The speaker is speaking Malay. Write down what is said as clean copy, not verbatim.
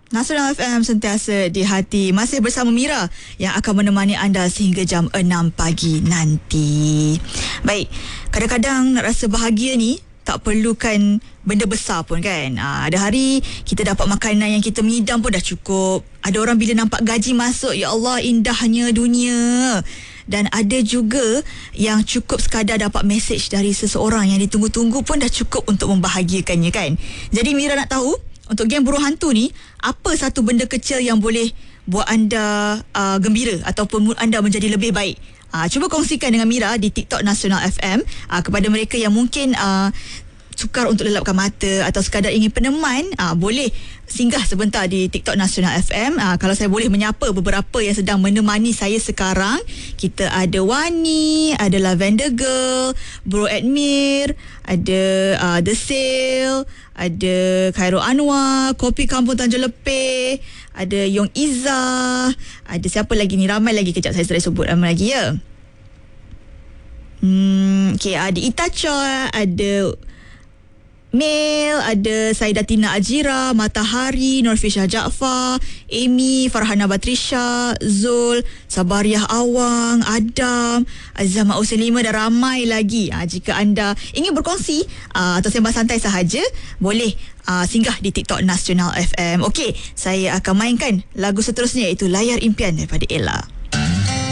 Nasional FM sentiasa di hati. Masih bersama Mira yang akan menemani anda sehingga jam 6 pagi nanti. Baik, kadang-kadang nak rasa bahagia ni tak perlukan benda besar pun kan. Ada hari kita dapat makanan yang kita mengidam pun dah cukup. Ada orang bila nampak gaji masuk, ya Allah indahnya dunia. Dan ada juga yang cukup sekadar dapat mesej dari seseorang yang ditunggu-tunggu pun dah cukup untuk membahagiakannya kan. Jadi Mira nak tahu, untuk geng Buruh Hantu ni, apa satu benda kecil yang boleh buat anda gembira ataupun mood anda menjadi lebih baik? Cuba kongsikan dengan Mira di TikTok Nasional FM. Kepada mereka yang mungkin sukar untuk lelapkan mata atau sekadar ingin peneman, boleh singgah sebentar di TikTok Nasional FM. Kalau saya boleh menyapa beberapa yang sedang menemani saya sekarang, kita ada Wani, ada Lavender Girl, Bro Admir, ada The Sale, ada Khairul Anwar, Kopi Kampung Tanjung Lepeh, ada Yong Izzah, ada siapa lagi ni, ramai lagi, kejap saya sebut ramai lagi ya. Okay, ada Itacha, ada Mel, ada Saidatina Ajira, Matahari, Norfisha Jaafar, Amy, Farhana Batrisha, Zul, Sabariah Awang, Adam, Azam Auselima dan ramai lagi. Jika anda ingin berkongsi atau sembang santai sahaja, boleh singgah di TikTok Nasional FM. Okey, saya akan mainkan lagu seterusnya, iaitu Layar Impian daripada Ella.